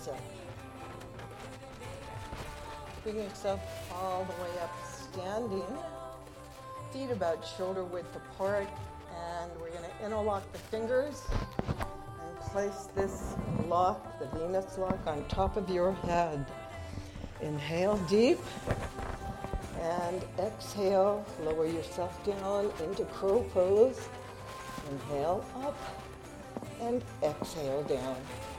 knees up. Bring yourself all the way up, standing. Feet about shoulder width apart, and we're going to interlock the fingers and place this lock, the Venus lock, on top of your head. Inhale deep, and exhale, lower yourself down into crow pose. Inhale up, and exhale down.